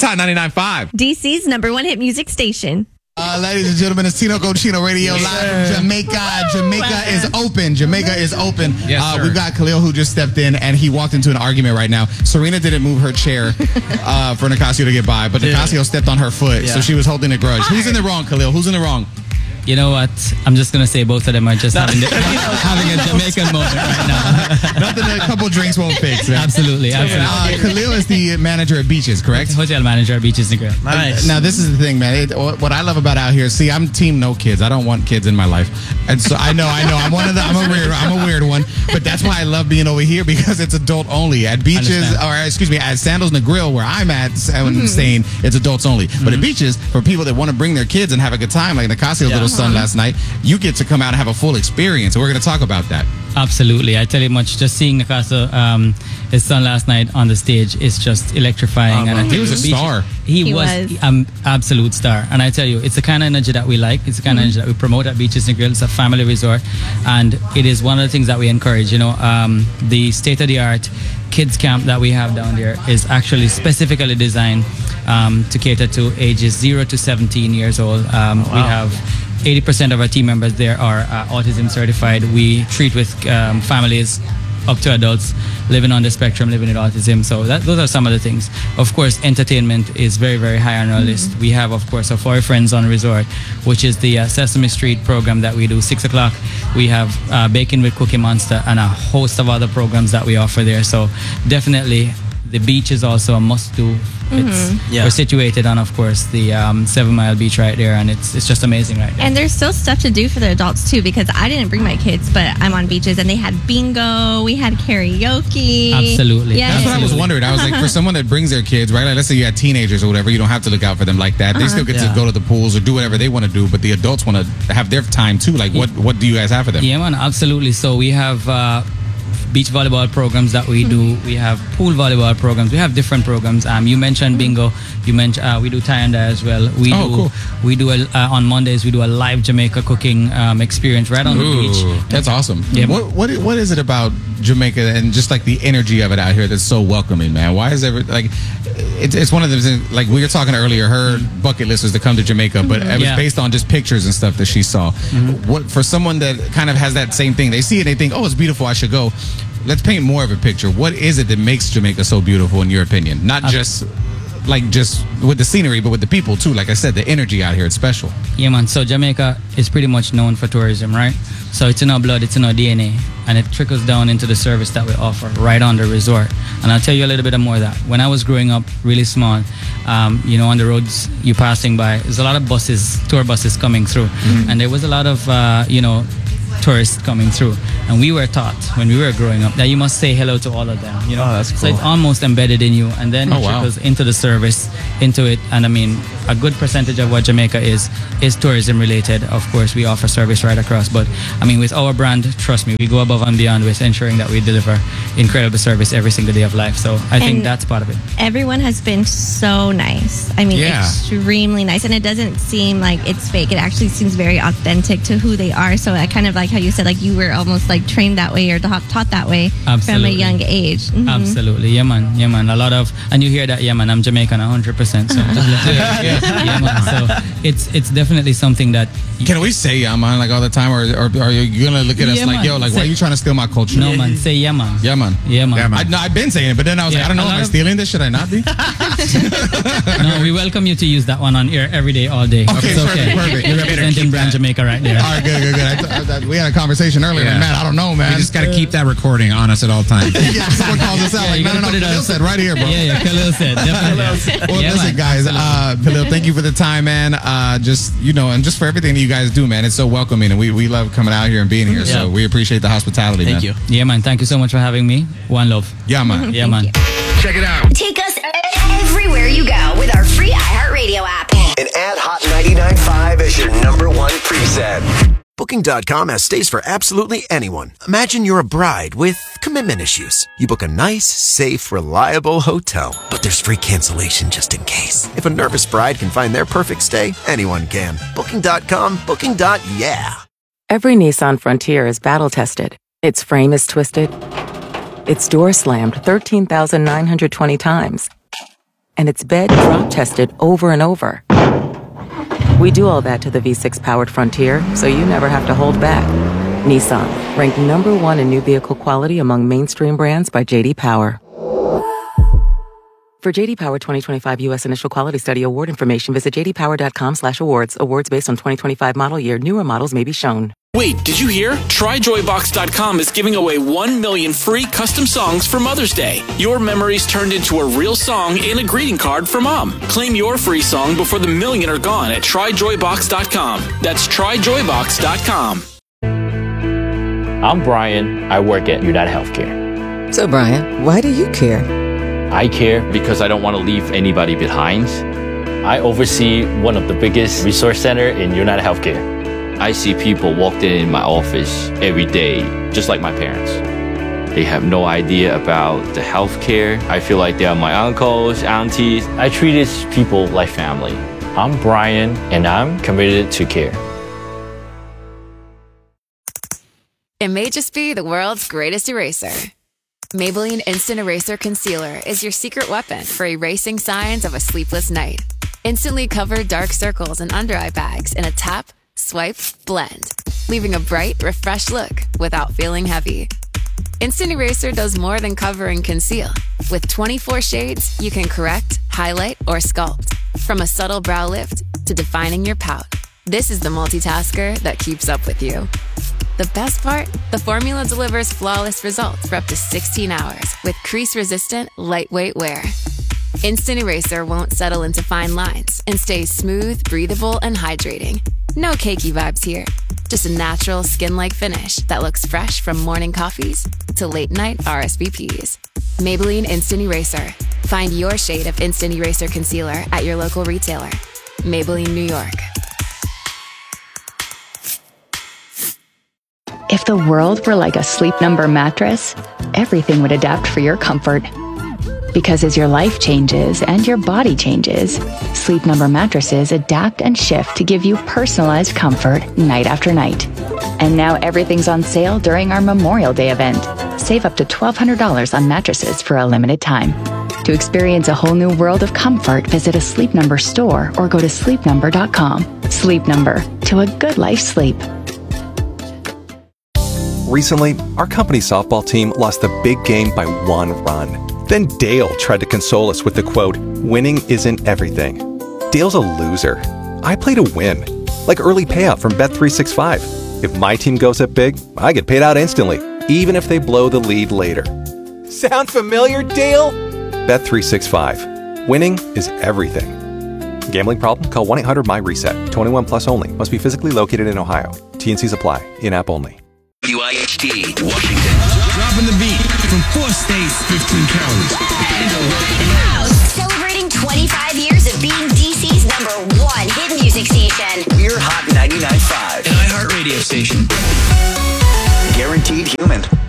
Hot 99.5. DC's #1 hit music station. Ladies and gentlemen, it's Tino Cochino Radio live from Jamaica. Jamaica is open. Jamaica is open. Yes, sir. We've got Khalil who just stepped in, and he walked into an argument right now. Serena didn't move her chair for Nicasio to get by, but Nicasio stepped on her foot, so she was holding a grudge. Who's in the wrong, Khalil? Who's in the wrong? You know what? I'm just going to say both of them are just having a Jamaican moment right now. Nothing a couple drinks won't fix. Man. Absolutely. Khalil is the manager at Beaches, correct? Hotel manager at Beaches Negril. Nice. Now, this is the thing, man. What I love about out here, see, I'm team no kids. I don't want kids in my life. And so I know. I'm one of the, I'm a weird one. But that's why I love being over here, because it's adult only. At Beaches, at Sandals Negril, where I'm at, staying, it's adults only. But at Beaches, for people that want to bring their kids and have a good time, like Nicasio's little son last night, you get to come out and have a full experience. And we're going to talk about that. Absolutely. I tell you much, just seeing Nicasio, his son last night on the stage is just electrifying. And he was a star. He was an absolute star. And I tell you, it's the kind of energy that we like. It's the kind of energy that we promote at Beaches Negril. It's a family resort. And it is one of the things that we encourage. You know, the state-of-the-art kids camp that we have down there is actually specifically designed to cater to ages 0 to 17 years old. We have 80% of our team members there are autism certified. We treat with families up to adults living on the spectrum, living with autism. So those are some of the things. Of course, entertainment is very, very high on our list. We have, of course, our For Friends on Resort, which is the Sesame Street program that we do 6 o'clock. We have Baking with Cookie Monster and a host of other programs that we offer there. So definitely, the beach is also a must-do. We're situated on, of course, the 7 Mile Beach right there, and it's just amazing right there. And there's still stuff to do for the adults too, because I didn't bring my kids, but I'm on Beaches, and they had bingo, we had karaoke. Absolutely. Yes. That's what I was wondering. I was like, for someone that brings their kids, right? Like, let's say you had teenagers or whatever, you don't have to look out for them like that. They still get to go to the pools or do whatever they want to do, but the adults want to have their time too. Like, what do you guys have for them? Yeah, man, absolutely. So we have beach volleyball programs that we do. We have pool volleyball programs. We have different programs. You mentioned bingo. You mentioned we do tie and dye as well. We do on Mondays. We do a live Jamaica cooking experience right on the beach. That's awesome. Yeah. What is it about Jamaica and just like the energy of it out here that's so welcoming, man? Why is it's one of those things, like we were talking earlier, her bucket list was to come to Jamaica, but it was based on just pictures and stuff that she saw. What for someone that kind of has that same thing, they see it and they think, oh, it's beautiful, I should go. Let's paint more of a picture. What is it that makes Jamaica so beautiful in your opinion? Not just with the scenery, but with the people too. Like I said, the energy out here, it's special. Yeah, man. So Jamaica is pretty much known for tourism, right? So it's in our blood, it's in our DNA, and it trickles down into the service that we offer right on the resort. And I'll tell you a little bit more of that. When I was growing up really small, on the roads you passing by, there's a lot of tour buses coming through. And there was a lot of, tourists coming through, and we were taught when we were growing up that you must say hello to all of them. That's cool. So it's almost embedded in you, and then it trickles into the service, into it. And I mean, a good percentage of what Jamaica is tourism related. Of course, we offer service right across, but I mean, with our brand, trust me, we go above and beyond with ensuring that we deliver incredible service every single day of life. So I think that's part of it. Everyone has been so nice. I mean, extremely nice, and it doesn't seem like it's fake. It actually seems very authentic to who they are. So I kind of like how you said, like you were almost like trained that way or taught that way from a young age. Absolutely. Yeah, man. A lot of, and you hear that, yeah, man, I'm Jamaican 100%. So yeah, man. So it's definitely something that. Can we say yeah, man, like all the time, or are you gonna look at us like, yo, like, why are you trying to steal my culture? No, man. Say yeah, man. Yeah, man. Yeah, man. I've been saying it, but then I was like, I don't know, am I stealing this? Should I not be? No, we welcome you to use that one on air every day, all day. Okay, perfect. You're representing Brand Jamaica right there. All right, good. We had a conversation earlier, and man, I don't know, man. You just got to keep that recording on us at all times. Someone calls us out like, no, Khalil said right here, bro. Yeah, Khalil said, definitely. Well, listen, guys, Khalil, thank you for the time, man. And just for everything that you guys do, man. It's so welcoming, and we love coming out here and being here. So we appreciate the hospitality, man. Thank you. Yeah, man. Thank you so much for having me. One love. Yeah, man. Yeah, man. Check it out. Take us everywhere you go with our free iHeartRadio app. And add Hot 99.5 as your #1 preset. Booking.com has stays for absolutely anyone. Imagine you're a bride with commitment issues. You book a nice, safe, reliable hotel. But there's free cancellation just in case. If a nervous bride can find their perfect stay, anyone can. Booking.com, booking.yeah. Every Nissan Frontier is battle-tested. Its frame is twisted. Its door slammed 13,920 times. and it's bed drop tested over and over. We do all that to the V6 powered Frontier, so you never have to hold back. Nissan, ranked number 1 in new vehicle quality among mainstream brands by J.D. Power. For J.D. Power 2025 U.S. Initial Quality Study award information, visit jdpower.com/awards. Awards based on 2025 model year. Newer models may be shown. Wait, did you hear? TryJoyBox.com is giving away 1 million free custom songs for Mother's Day. Your memories turned into a real song and a greeting card for Mom. Claim your free song before the million are gone at TryJoyBox.com. That's TryJoyBox.com. I'm Brian. I work at United Healthcare. So, Brian, why do you care? I care because I don't want to leave anybody behind. I oversee one of the biggest resource centers in United Healthcare. I see people walk in my office every day, just like my parents. They have no idea about the healthcare. I feel like they are my uncles, aunties. I treat these people like family. I'm Brian, and I'm committed to care. It may just be the world's greatest eraser. Maybelline Instant Eraser Concealer is your secret weapon for erasing signs of a sleepless night. Instantly cover dark circles and under-eye bags in a tap, swipe, blend, leaving a bright, refreshed look without feeling heavy. Instant Eraser does more than cover and conceal. With 24 shades, you can correct, highlight, or sculpt. From a subtle brow lift to defining your pout, this is the multitasker that keeps up with you. The best part? The formula delivers flawless results for up to 16 hours with crease-resistant, lightweight wear. Instant Eraser won't settle into fine lines and stays smooth, breathable, and hydrating. No cakey vibes here. Just a natural, skin-like finish that looks fresh from morning coffees to late-night RSVPs. Maybelline Instant Eraser. Find your shade of Instant Eraser Concealer at your local retailer. Maybelline, New York. If the world were like a Sleep Number mattress, everything would adapt for your comfort. Because as your life changes and your body changes, Sleep Number mattresses adapt and shift to give you personalized comfort night after night. And now everything's on sale during our Memorial Day event. Save up to $1,200 on mattresses for a limited time. To experience a whole new world of comfort, visit a Sleep Number store or go to sleepnumber.com. Sleep Number, to a good life sleep. Recently, our company softball team lost the big game by 1 run. Then Dale tried to console us with the quote, "Winning isn't everything." Dale's a loser. I play to win, like early payout from Bet365. If my team goes up big, I get paid out instantly, even if they blow the lead later. Sound familiar, Dale? Bet365. Winning is everything. Gambling problem? Call 1-800-MY-RESET. 21 plus only. Must be physically located in Ohio. T&Cs apply. In-app only. WIHT, Washington. Dropping the beat from 4 states, 15 counties. Celebrating 25 years of being DC's #1 hit music station. We're Hot 99.5. An iHeartRadio station. Guaranteed human.